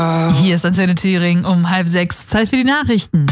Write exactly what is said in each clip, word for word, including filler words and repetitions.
Hier ist Antenne Thüringen um halb sechs. Zeit für die Nachrichten.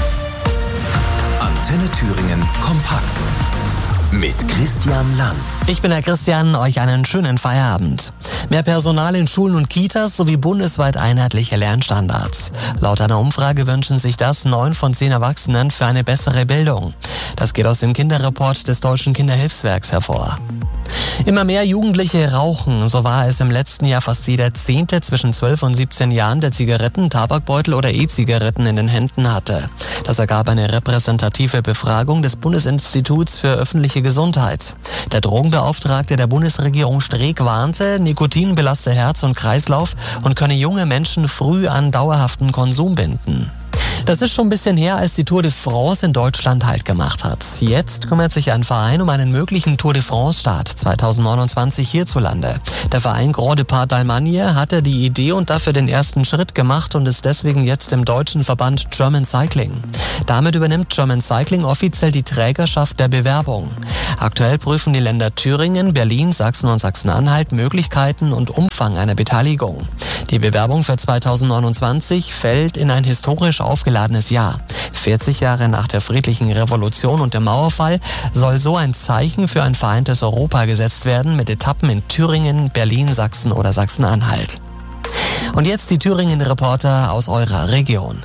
Antenne Thüringen kompakt mit Christian Lang. Ich bin der Christian, euch einen schönen Feierabend. Mehr Personal in Schulen und Kitas sowie bundesweit einheitliche Lernstandards. Laut einer Umfrage wünschen sich das neun von zehn Erwachsenen für eine bessere Bildung. Das geht aus dem Kinderreport des Deutschen Kinderhilfswerks hervor. Immer mehr Jugendliche rauchen. So war es im letzten Jahr fast jeder Zehnte zwischen zwölf und siebzehn Jahren, der Zigaretten, Tabakbeutel oder E-Zigaretten in den Händen hatte. Das ergab eine repräsentative Befragung des Bundesinstituts für öffentliche Gesundheit. Der Drogenbeauftragte der Bundesregierung Streeck warnte, Nikotin belaste Herz und Kreislauf und könne junge Menschen früh an dauerhaften Konsum binden. Das ist schon ein bisschen her, als die Tour de France in Deutschland Halt gemacht hat. Jetzt kümmert sich ein Verein um einen möglichen Tour de France-Start zweitausendneunundzwanzig hierzulande. Der Verein Grand Départ d'Allemagne hatte die Idee und dafür den ersten Schritt gemacht und ist deswegen jetzt im deutschen Verband German Cycling. Damit übernimmt German Cycling offiziell die Trägerschaft der Bewerbung. Aktuell prüfen die Länder Thüringen, Berlin, Sachsen und Sachsen-Anhalt Möglichkeiten und Umfang einer Beteiligung. Die Bewerbung für zweitausendneunundzwanzig fällt in ein historisch aufgeladenes Jahr. vierzig Jahre nach der friedlichen Revolution und dem Mauerfall soll so ein Zeichen für ein vereintes Europa gesetzt werden mit Etappen in Thüringen, Berlin, Sachsen oder Sachsen-Anhalt. Und jetzt die Thüringen-Reporter aus eurer Region.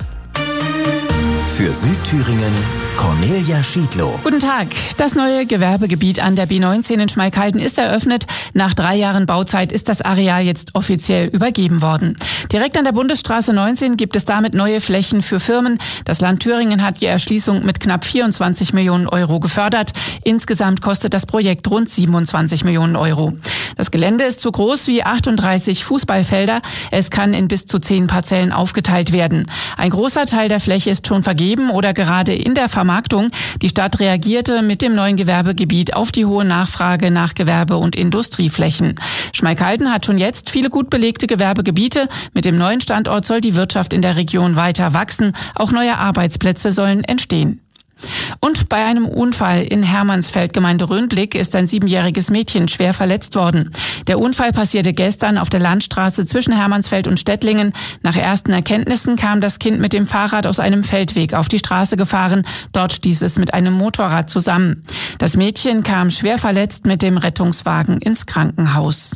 Für Südthüringen Cornelia Schiedlow. Guten Tag. Das neue Gewerbegebiet an der B neunzehn in Schmalkalden ist eröffnet. Nach drei Jahren Bauzeit ist das Areal jetzt offiziell übergeben worden. Direkt an der Bundesstraße neunzehn gibt es damit neue Flächen für Firmen. Das Land Thüringen hat die Erschließung mit knapp vierundzwanzig Millionen Euro gefördert. Insgesamt kostet das Projekt rund siebenundzwanzig Millionen Euro. Das Gelände ist so groß wie achtunddreißig Fußballfelder. Es kann in bis zu zehn Parzellen aufgeteilt werden. Ein großer Teil der Fläche ist schon vergeben oder gerade in der Vermarktung. Die Stadt reagierte mit dem neuen Gewerbegebiet auf die hohe Nachfrage nach Gewerbe- und Industrieflächen. Schmalkalden hat schon jetzt viele gut belegte Gewerbegebiete. Mit dem neuen Standort soll die Wirtschaft in der Region weiter wachsen. Auch neue Arbeitsplätze sollen entstehen. Und bei einem Unfall in Hermannsfeld, Gemeinde Röhnblick, ist ein siebenjähriges Mädchen schwer verletzt worden. Der Unfall passierte gestern auf der Landstraße zwischen Hermannsfeld und Stettlingen. Nach ersten Erkenntnissen kam das Kind mit dem Fahrrad aus einem Feldweg auf die Straße gefahren. Dort stieß es mit einem Motorrad zusammen. Das Mädchen kam schwer verletzt mit dem Rettungswagen ins Krankenhaus.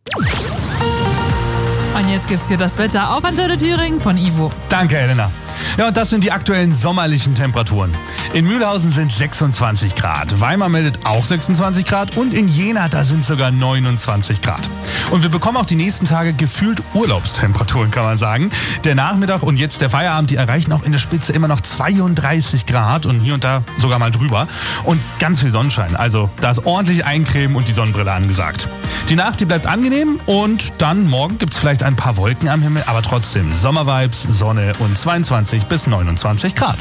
Und jetzt gibt's hier das Wetter auf Antenne Thüringen von Ivo. Danke, Elena. Ja, und das sind die aktuellen sommerlichen Temperaturen. In Mühlhausen sind sechsundzwanzig Grad, Weimar meldet auch sechsundzwanzig Grad und in Jena, da sind sogar neunundzwanzig Grad. Und wir bekommen auch die nächsten Tage gefühlt Urlaubstemperaturen, kann man sagen. Der Nachmittag und jetzt der Feierabend, die erreichen auch in der Spitze immer noch zweiunddreißig Grad und hier und da sogar mal drüber. Und ganz viel Sonnenschein, also da ist ordentlich Eincremen und die Sonnenbrille angesagt. Die Nacht, die bleibt angenehm und dann morgen gibt's vielleicht ein paar Wolken am Himmel, aber trotzdem Sommervibes, Sonne und zweiundzwanzig bis neunundzwanzig Grad.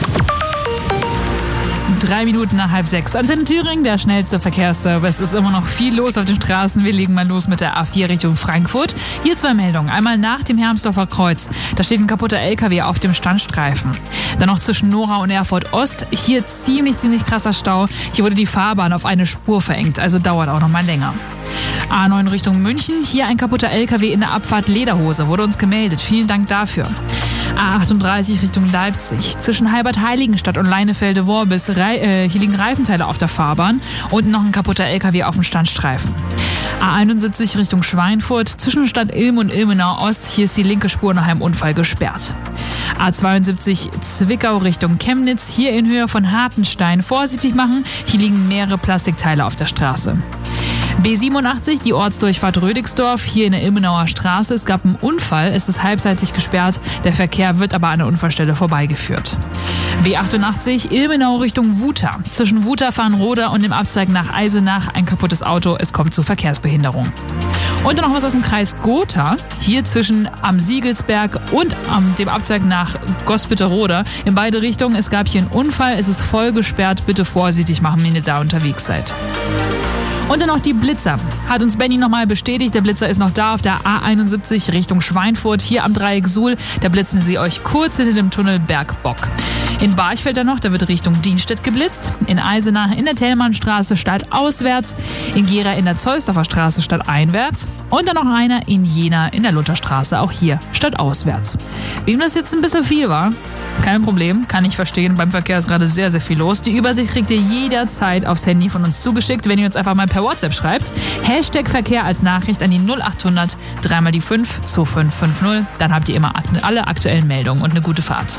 Drei Minuten nach halb sechs. Antenne Thüringen, der schnellste Verkehrsservice. Es ist immer noch viel los auf den Straßen. Wir legen mal los mit der A vier Richtung Frankfurt. Hier zwei Meldungen. Einmal nach dem Hermsdorfer Kreuz. Da steht ein kaputter L K W auf dem Standstreifen. Dann noch zwischen Nora und Erfurt Ost. Hier ziemlich, ziemlich krasser Stau. Hier wurde die Fahrbahn auf eine Spur verengt. Also dauert auch noch mal länger. A neun Richtung München. Hier ein kaputter L K W in der Abfahrt Lederhose. Wurde uns gemeldet. Vielen Dank dafür. A achtunddreißig Richtung Leipzig. Zwischen Heibad-Heiligenstadt und Leinefelde-Worbis. Äh, hier liegen Reifenteile auf der Fahrbahn und noch ein kaputter L K W auf dem Standstreifen. A einundsiebzig Richtung Schweinfurt. Zwischen Stadt Ilm und Ilmenau Ost. Hier ist die linke Spur nach einem Unfall gesperrt. A zweiundsiebzig Zwickau Richtung Chemnitz. Hier in Höhe von Hartenstein. Vorsichtig machen. Hier liegen mehrere Plastikteile auf der Straße. B siebenundachtzig, die Ortsdurchfahrt Rödigsdorf, hier in der Ilmenauer Straße. Es gab einen Unfall, es ist halbseitig gesperrt, der Verkehr wird aber an der Unfallstelle vorbeigeführt. B achtundachtzig, Ilmenau Richtung Wuta. Zwischen Wuta-Farnroda und dem Abzweig nach Eisenach ein kaputtes Auto, es kommt zu Verkehrsbehinderung. Und dann noch was aus dem Kreis Gotha, hier zwischen am Siegelsberg und am dem Abzweig nach Gospitterode. In beide Richtungen, es gab hier einen Unfall, es ist voll gesperrt, bitte vorsichtig machen, wenn ihr da unterwegs seid. Und dann noch die Blitzer. Hat uns Benny nochmal bestätigt, der Blitzer ist noch da auf der A einundsiebzig Richtung Schweinfurt, hier am Dreieck Suhl. Da blitzen sie euch kurz hinter dem Tunnel Bergbock. In Barchfeld dann noch, da wird Richtung Dienstedt geblitzt. In Eisenach in der Thälmannstraße stadtauswärts. In Gera in der Zollsdorfer Straße stadteinwärts. Und dann noch einer in Jena in der Lutherstraße, auch hier stadtauswärts. Wem das jetzt ein bisschen viel war, kein Problem, kann ich verstehen. Beim Verkehr ist gerade sehr, sehr viel los. Die Übersicht kriegt ihr jederzeit aufs Handy von uns zugeschickt, wenn ihr uns einfach mal per WhatsApp schreibt. Hashtag Verkehr als Nachricht an die null achthundert dreimal die fünf zwei fünf fünf null. Dann habt ihr immer alle aktuellen Meldungen und eine gute Fahrt.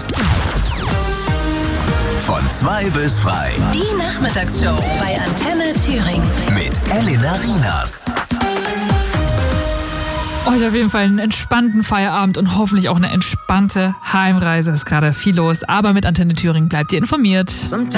Von zwei bis frei. Die Nachmittagsshow bei Antenne Thüringen. Mit Elena Rinas. Euch auf jeden Fall einen entspannten Feierabend und hoffentlich auch eine entspannte Heimreise. Es ist gerade viel los, aber mit Antenne Thüringen bleibt ihr informiert.